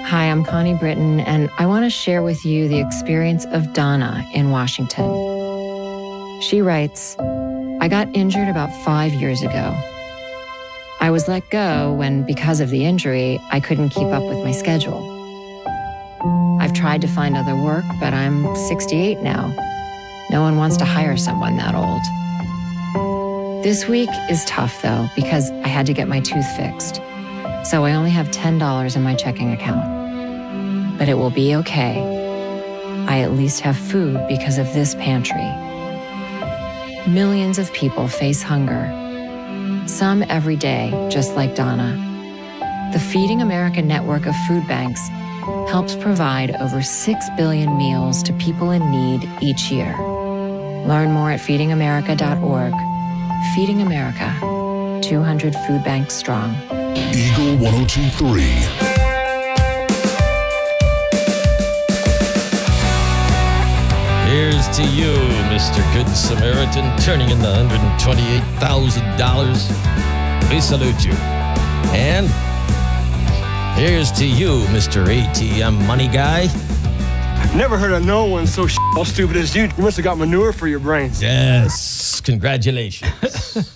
Hi, I'm Connie Britton, and I want to share with you the experience of Donna in Washington. She writes, I got injured about 5 years ago. I was let go when, because of the injury, I couldn't keep up with my schedule. I've tried to find other work, but I'm 68 now. No one wants to hire someone that old. This week is tough, though, because I had to get my tooth fixed. So I only have $10 in my checking account. But it will be okay. I at least have food because of this pantry. Millions of people face hunger. Some every day, just like Donna. The Feeding America network of food banks helps provide over 6 billion meals to people in need each year. Learn more at feedingamerica.org. Feeding America, 200 food banks strong. Eagle 102.3. Here's to you, Mr. Good Samaritan, turning in the $128,000. We salute you. And here's to you, Mr. ATM Money Guy. Never heard of no one so stupid as you. You must have got manure for your brains. Yes, congratulations.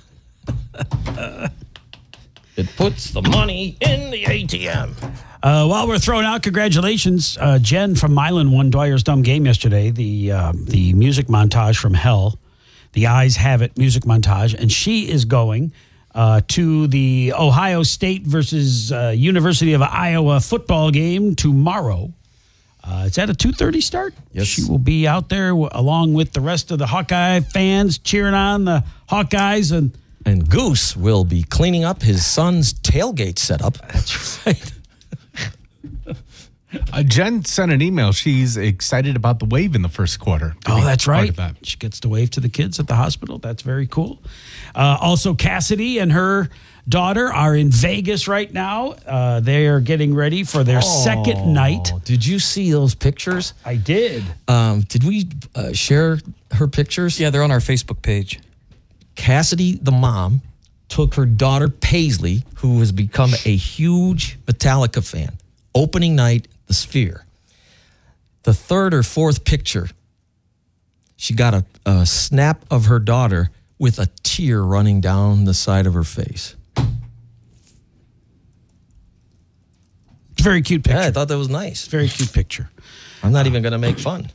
It puts the money in the ATM. While we're throwing out congratulations, Jen from Milan won Dwyer's Dumb Game yesterday, the music montage from hell, the Eyes Have It music montage, and she is going to the Ohio State versus University of Iowa football game tomorrow. It's at a 2:30 start. Yes. She will be out there along with the rest of the Hawkeye fans cheering on the Hawkeyes. And Goose will be cleaning up his son's tailgate setup. That's right. Jen sent an email. She's excited about the wave in the first quarter. Oh, that's right. She gets to wave to the kids at the hospital. That's very cool. Also, Cassidy and her daughter are in Vegas right now. They are getting ready for their second night. Did you see those pictures? I did. Did we share her pictures? Yeah, they're on our Facebook page. Cassidy, the mom, took her daughter Paisley, who has become a huge Metallica fan. Opening night, the Sphere. The third or fourth picture, she got a snap of her daughter with a tear running down the side of her face. Very cute picture. Yeah, I thought that was nice. Very cute picture. I'm not even going to make fun.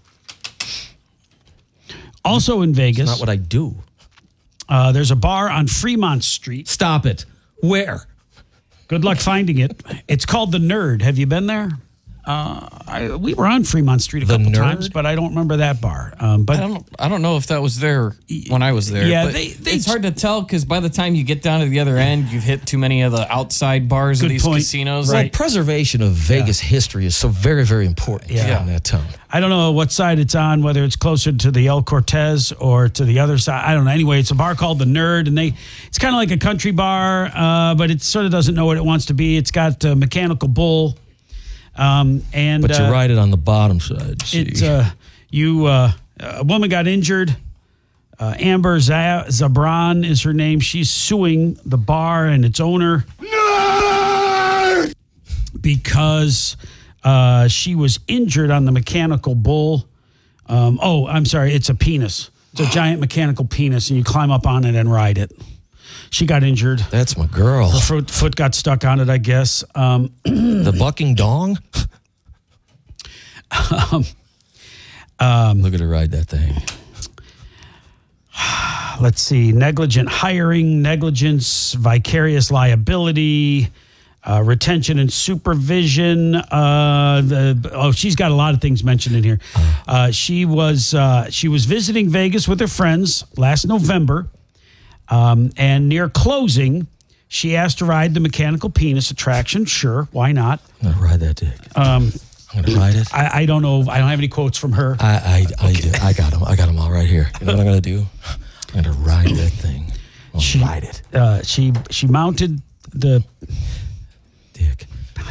Also in Vegas. It's not what I do. There's a bar on Fremont Street. Stop it. Where? Good luck finding it. It's called The Nerd. Have you been there? We were on Fremont Street a couple times, but I don't remember that bar. But I don't know if that was there when I was there. Yeah, but it's hard to tell because by the time you get down to the other end, you've hit too many of the outside bars of these casinos. Right. Preservation of Vegas history is so very, very important in that town. I don't know what side it's on, whether it's closer to the El Cortez or to the other side. I don't know. Anyway, it's a bar called The Nerd, and it's kind of like a country bar, but it sort of doesn't know what it wants to be. It's got a Mechanical Bull. But you ride it on the bottom side. A woman got injured. Amber Zabran is her name. She's suing the bar and its owner because she was injured on the Mechanical Bull. I'm sorry. It's a penis. It's a giant mechanical penis, and you climb up on it and ride it. She got injured. That's my girl. Her foot got stuck on it, I guess. The bucking dong? Look at her ride that thing. Let's see. Negligent hiring, negligence, vicarious liability, retention and supervision. She's got a lot of things mentioned in here. She was visiting Vegas with her friends last November. And near closing, she asked to ride the mechanical penis attraction. Sure, why not? I'm going to ride that dick. I'm going to ride it. I don't know. I don't have any quotes from her. I do. I got them. I got them all right here. You know what I'm going to do? I'm going to ride that thing. Ride it. She mounted the dick.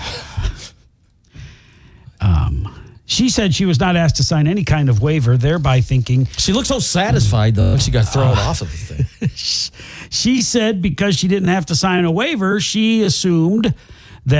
She said she was not asked to sign any kind of waiver, thereby thinking... She looked so satisfied, though, when she got thrown off of the thing. She said because she didn't have to sign a waiver, she assumed